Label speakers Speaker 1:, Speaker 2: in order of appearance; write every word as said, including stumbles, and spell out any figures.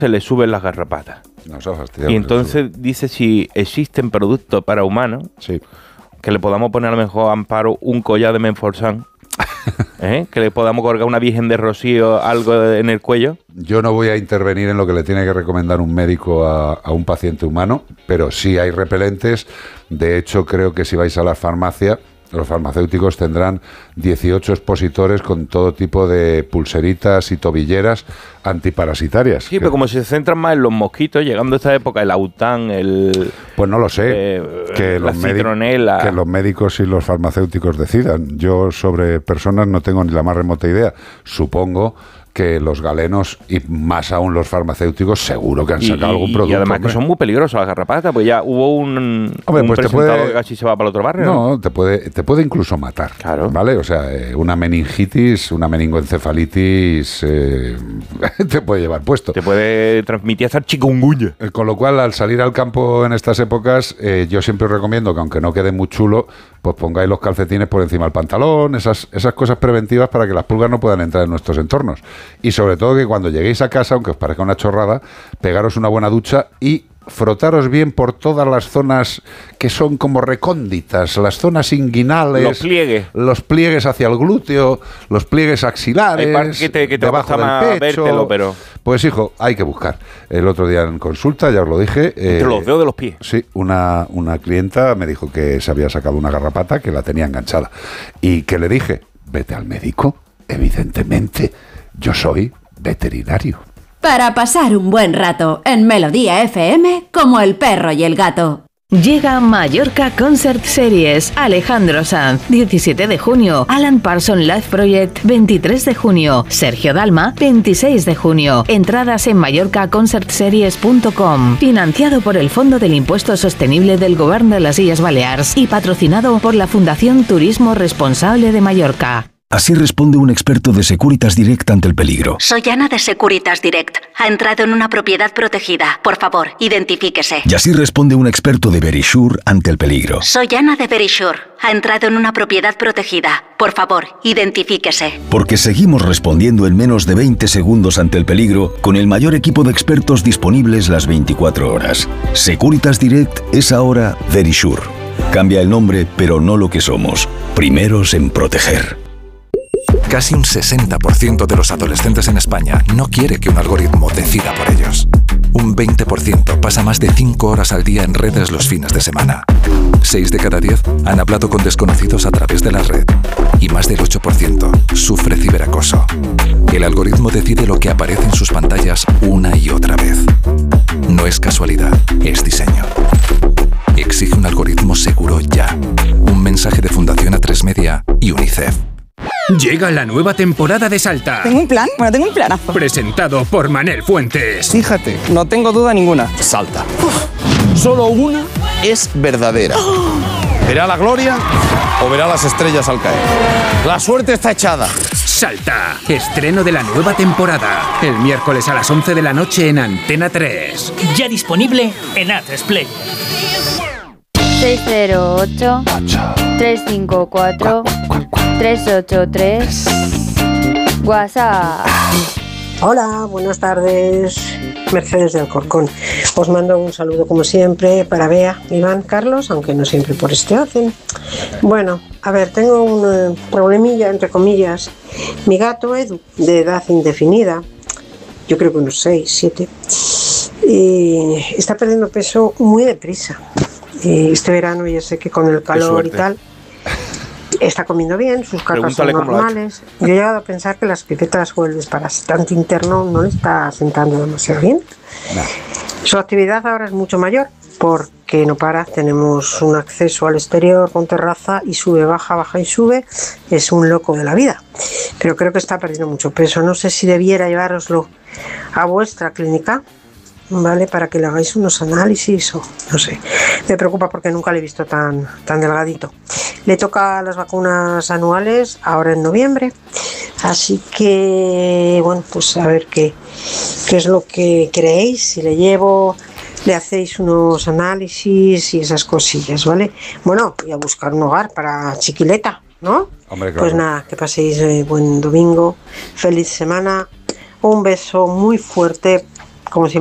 Speaker 1: se le suben las garrapatas.
Speaker 2: No se fastidia,
Speaker 1: y entonces dice si existen productos para humanos,
Speaker 2: sí,
Speaker 1: que le podamos poner a lo mejor a Amparo un collar de Menforsan, ¿eh? Que le podamos colgar una Virgen de Rocío algo en el cuello.
Speaker 2: Yo no voy a intervenir en lo que le tiene que recomendar un médico a, a un paciente humano, pero sí hay repelentes. De hecho, creo que si vais a la farmacia, los farmacéuticos tendrán dieciocho expositores con todo tipo de pulseritas y tobilleras antiparasitarias.
Speaker 1: Sí, pero como se centran más en los mosquitos, llegando a esta época, el aután, el...
Speaker 2: Pues no lo sé,
Speaker 1: eh,
Speaker 2: que,
Speaker 1: la
Speaker 2: los
Speaker 1: citronela...
Speaker 2: que los médicos y los farmacéuticos decidan. Yo sobre personas no tengo ni la más remota idea. Supongo que los galenos y más aún los farmacéuticos seguro que han sacado y, algún producto.
Speaker 1: Y además
Speaker 2: hombre.
Speaker 1: que son muy peligrosos las garrapatas, pues ya hubo un,
Speaker 2: hombre,
Speaker 1: un
Speaker 2: pues
Speaker 1: presentado
Speaker 2: puede,
Speaker 1: que casi se va para el otro barrio.
Speaker 2: No, ¿no? Te, puede, te puede incluso matar,
Speaker 1: claro.
Speaker 2: ¿Vale? O sea, eh, una meningitis, una meningoencefalitis eh, te puede llevar puesto.
Speaker 1: Te puede transmitir hasta chikungunya.
Speaker 2: Eh, con lo cual, al salir al campo en estas épocas, eh, yo siempre os recomiendo que aunque no quede muy chulo, pues pongáis los calcetines por encima del pantalón, esas, esas cosas preventivas para que las pulgas no puedan entrar en nuestros entornos. Y sobre todo que cuando lleguéis a casa, aunque os parezca una chorrada, pegaros una buena ducha y frotaros bien por todas las zonas que son como recónditas, las zonas inguinales,
Speaker 1: los pliegues,
Speaker 2: los pliegues hacia el glúteo, los pliegues axilares,
Speaker 1: hay parte que te, que te
Speaker 2: debajo del pecho.
Speaker 1: Vértelo, pero...
Speaker 2: Pues hijo, hay que buscar. El otro día en consulta, ya os lo dije,
Speaker 1: entre eh, los dedos de los pies.
Speaker 2: Sí, una, una clienta me dijo que se había sacado una garrapata que la tenía enganchada y que le dije, vete al médico, evidentemente, yo soy veterinario.
Speaker 3: Para pasar un buen rato en Melodía F M como el perro y el gato.
Speaker 4: Llega Mallorca Concert Series, Alejandro Sanz, diecisiete de junio, Alan Parsons Live Project, veintitrés de junio, Sergio Dalma, veintiséis de junio. Entradas en mallorca concert series punto com, financiado por el Fondo del Impuesto Sostenible del Govern de las Illes Balears y patrocinado por la Fundación Turismo Responsable de Mallorca.
Speaker 5: Así responde un experto de Securitas Direct ante el peligro.
Speaker 6: Soy Ana de Securitas Direct. Ha entrado en una propiedad protegida. Por favor, identifíquese.
Speaker 5: Y así responde un experto de Verisure ante el peligro.
Speaker 6: Soy Ana de Verisure. Ha entrado en una propiedad protegida. Por favor, identifíquese.
Speaker 5: Porque seguimos respondiendo en menos de veinte segundos ante el peligro con el mayor equipo de expertos disponibles las veinticuatro horas. Securitas Direct es ahora Verisure. Cambia el nombre, pero no lo que somos. Primeros en proteger.
Speaker 7: Casi un sesenta por ciento de los adolescentes en España no quiere que un algoritmo decida por ellos. Un veinte por ciento pasa más de cinco horas al día en redes los fines de semana. seis de cada diez han hablado con desconocidos a través de la red. Y más del ocho por ciento sufre ciberacoso. El algoritmo decide lo que aparece en sus pantallas una y otra vez. No es casualidad, es diseño. Exige un algoritmo seguro ya. Un mensaje de Fundación A tres Media y UNICEF.
Speaker 8: Llega la nueva temporada de Salta.
Speaker 9: ¿Tengo un plan? Bueno, tengo un planazo.
Speaker 8: Presentado por Manel Fuentes.
Speaker 9: Fíjate, no tengo duda ninguna. Salta.
Speaker 10: Uf, solo una es verdadera. ¿Verá la gloria o verá las estrellas al caer? La suerte está echada.
Speaker 8: Salta. Estreno de la nueva temporada. El miércoles a las once de la noche en Antena tres.
Speaker 11: Ya disponible en A tres Play.
Speaker 12: seis cero ocho, tres cinco cuatro, tres ocho tres. WhatsApp.
Speaker 13: Hola, buenas tardes. Mercedes de Alcorcón. Os mando un saludo como siempre para Bea, Iván, Carlos, aunque no siempre por este orden. Bueno, a ver, tengo un problemilla, entre comillas. Mi gato Edu, de edad indefinida, yo creo que unos seis, siete, y está perdiendo peso muy deprisa. Y este verano ya sé que con el calor y tal está comiendo bien, sus cacas son normales. Yo he llegado a pensar que las pipetas o el desparasitante interno no le está sentando demasiado bien. No. Su actividad ahora es mucho mayor porque no para, tenemos un acceso al exterior con terraza y sube, baja, baja y sube, es un loco de la vida. Pero creo que está perdiendo mucho peso, no sé si debiera llevároslo a vuestra clínica, ¿vale? Para que le hagáis unos análisis o no sé. Me preocupa porque nunca le he visto tan, tan delgadito. Le toca las vacunas anuales ahora en noviembre. Así que, bueno, pues a ver qué, qué es lo que creéis. Si le llevo, le hacéis unos análisis y esas cosillas, ¿vale? Bueno, y a buscar un hogar para Chiquileta, ¿no?
Speaker 2: Hombre, claro.
Speaker 13: Pues nada, que paséis eh, buen domingo, feliz semana. Un beso muy fuerte. como si